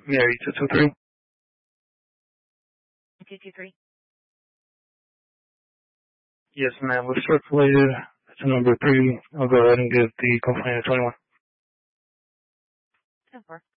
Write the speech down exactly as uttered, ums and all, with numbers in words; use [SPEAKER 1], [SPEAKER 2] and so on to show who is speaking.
[SPEAKER 1] Mary, two two three.
[SPEAKER 2] two two three.
[SPEAKER 1] Yes, ma'am. We've circulated to number three. I'll go ahead and give the complaint a twenty-one.
[SPEAKER 2] ten four.